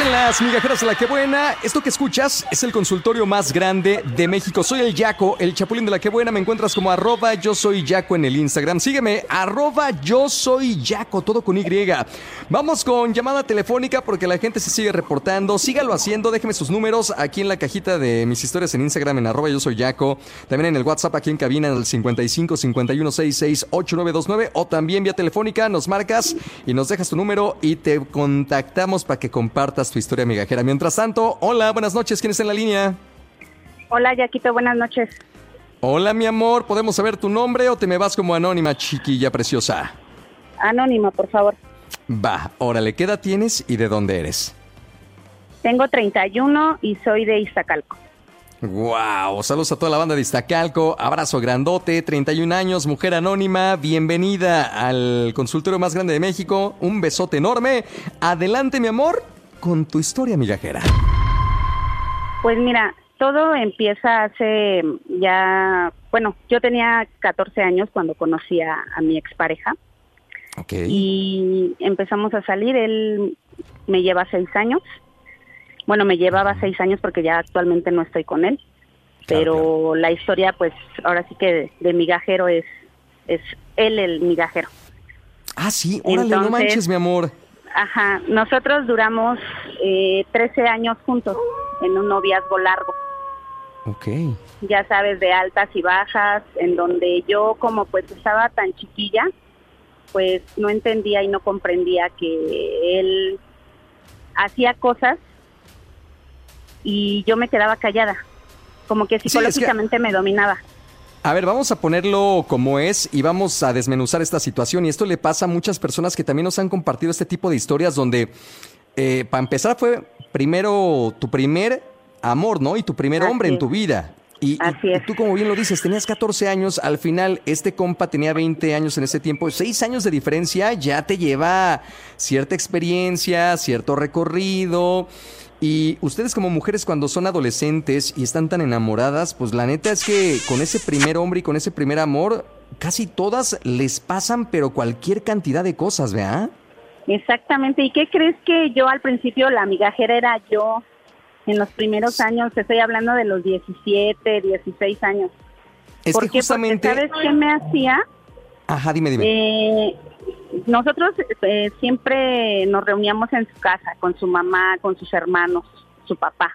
en las migajeras de la que buena. Esto que escuchas es el consultorio más grande de México. Soy el Yaco, el chapulín de la que buena. Me encuentras como @yo soy Yaco en el Instagram. Sígueme, @yo soy Yaco, todo con Y. Vamos con llamada telefónica porque la gente se sigue reportando. Sígalo haciendo, déjeme sus números aquí en la cajita de mis historias en Instagram en @yo soy Yaco. También en el WhatsApp aquí en cabina en el 55 51 66 8929 o también vía telefónica nos marcas y nos dejas tu número y te contactamos para que compartas tu historia migajera. Mientras tanto, hola, buenas noches, ¿quién está en la línea? Hola, Yaquito, buenas noches. Hola, mi amor, ¿podemos saber tu nombre o te me vas como anónima, chiquilla preciosa? Anónima, por favor. Va, órale, ¿qué edad tienes y de dónde eres? Tengo 31 y soy de Iztacalco. Wow, saludos a toda la banda de Iztacalco, abrazo grandote, 31 años, mujer anónima, bienvenida al consultorio más grande de México, un besote enorme. Adelante, mi amor, con tu historia migajera. Pues mira, todo empieza hace ya, bueno, yo tenía 14 años cuando conocí a mi expareja. Okay. Y empezamos a salir, él me lleva 6 años. Bueno, me llevaba 6 años porque ya actualmente no estoy con él, pero la historia, pues, ahora sí que de migajero es él el migajero. Ah, sí, órale, entonces, no manches, mi amor. Ajá, nosotros duramos 13 años juntos en un noviazgo largo. Ok. Ya sabes, de altas y bajas, en donde yo como pues estaba tan chiquilla, pues no entendía y no comprendía que él hacía cosas y yo me quedaba callada, como que psicológicamente me dominaba. A ver, vamos a ponerlo como es y vamos a desmenuzar esta situación. Y esto le pasa a muchas personas que también nos han compartido este tipo de historias donde, para empezar, fue primero tu primer amor, ¿no? Y tu primer hombre en tu vida. Y tú, como bien lo dices, tenías 14 años, al final este compa tenía 20 años en ese tiempo, 6 años de diferencia ya te lleva cierta experiencia, cierto recorrido. Y ustedes como mujeres cuando son adolescentes y están tan enamoradas, pues la neta es que con ese primer hombre y con ese primer amor, casi todas les pasan, pero cualquier cantidad de cosas, ¿verdad? Exactamente. ¿Y qué crees que yo al principio, la migajera era yo? En los primeros años, estoy hablando de los 17, 16 años. Es ¿Por que qué? justamente... Porque, ¿sabes qué me hacía? Ajá, dime. Nosotros siempre nos reuníamos en su casa, con su mamá, con sus hermanos, su papá.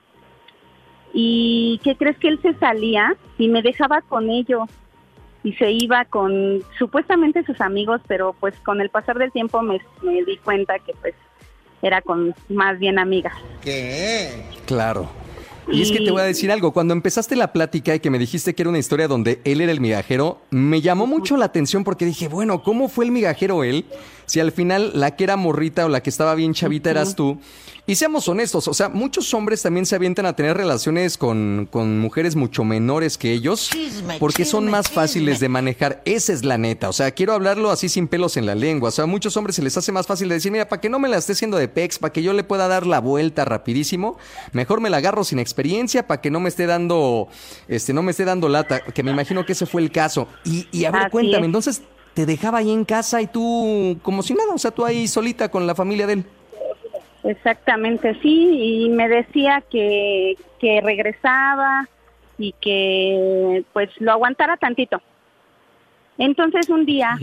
¿Y qué crees? Que él se salía y me dejaba con ellos. Y se iba con supuestamente sus amigos, pero pues con el pasar del tiempo me di cuenta que pues era con más bien amigas. ¿Qué? Claro. Y es que te voy a decir algo, cuando empezaste la plática y que me dijiste que era una historia donde él era el migajero, me llamó mucho la atención porque dije, bueno, ¿cómo fue el migajero él? Si al final la que era morrita o la que estaba bien chavita eras tú. Y seamos honestos, o sea, muchos hombres también se avientan a tener relaciones con mujeres mucho menores que ellos porque son más fáciles de manejar. Esa es la neta, o sea, quiero hablarlo así sin pelos en la lengua. O sea, a muchos hombres se les hace más fácil de decir, mira, para que no me la esté haciendo de pex, para que yo le pueda dar la vuelta rapidísimo, mejor me la agarro sin experiencia para que no me esté dando lata, que me imagino que ese fue el caso. Y a ver, cuéntame, entonces te dejaba ahí en casa y tú como si nada, o sea, tú ahí solita con la familia de él. Exactamente, sí, y me decía que regresaba y que pues lo aguantara tantito. Entonces un día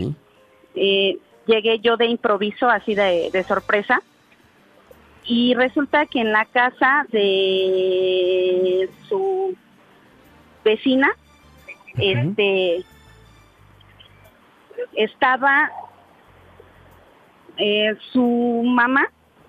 llegué yo de improviso, así de sorpresa, y resulta que en la casa de su vecina, estaba su mamá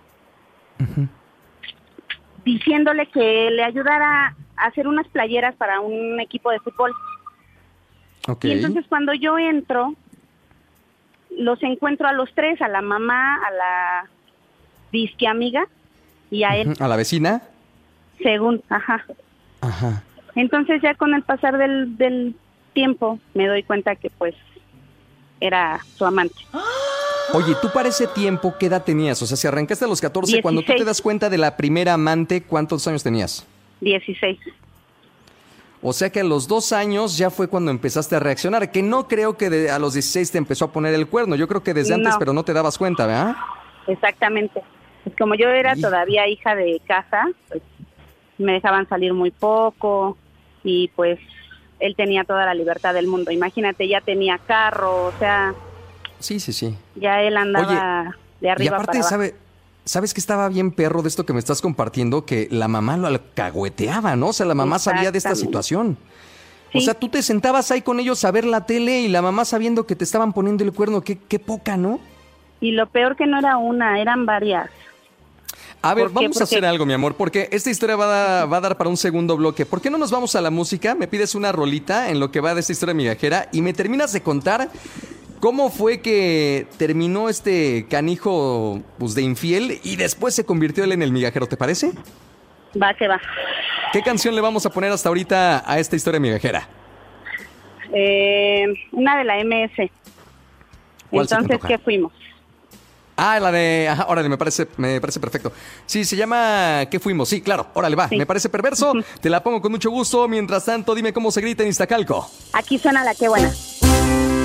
diciéndole que le ayudara a hacer unas playeras para un equipo de fútbol. Okay. Y entonces cuando yo entro, los encuentro a los tres, a la mamá, a la disque amiga y a él. ¿A la vecina? Según, ajá. Entonces ya con el pasar del tiempo me doy cuenta que pues era su amante. Oye, tú para ese tiempo, ¿qué edad tenías? O sea, si arrancaste a los 14, 16. Cuando tú te das cuenta de la primera amante, ¿cuántos años tenías? 16. O sea que a los 2 años ya fue cuando empezaste a reaccionar, que no creo que a los 16 te empezó a poner el cuerno. Yo creo que desde antes, pero no te dabas cuenta, ¿verdad? Exactamente. Pues como yo era Hijo. todavía hija de casa, pues me dejaban salir muy poco y pues él tenía toda la libertad del mundo. Imagínate, ya tenía carro, o sea, Sí, sí, sí. ya él andaba de Y arriba aparte, para abajo. ¿sabes que estaba bien perro de esto que me estás compartiendo? Que la mamá lo alcahueteaba, ¿no? O sea, la mamá sabía de esta Exactamente. situación. O Sí. sea, tú te sentabas ahí con ellos a ver la tele y la mamá sabiendo que te estaban poniendo el cuerno. Qué poca, ¿no? Y lo peor que no era una, eran varias. A ver, ¿Por qué? vamos a hacer algo, mi amor, porque esta historia va a dar para un segundo bloque. ¿Por qué no nos vamos a la música? Me pides una rolita en lo que va de esta historia migajera y me terminas de contar cómo fue que terminó este canijo pues, de infiel y después se convirtió él en el migajero, ¿te parece? Va que va. ¿Qué canción le vamos a poner hasta ahorita a esta historia migajera? Una de la MS. ¿Cuál se te Entonces, antoja? ¿qué fuimos? Ah, la de... Ajá, órale, me parece perfecto. Sí, se llama ¿Qué fuimos? Sí, claro, órale, va. Sí. Me parece perverso. Te la pongo con mucho gusto. Mientras tanto, dime cómo se grita en Iztacalco. Aquí suena la que buena.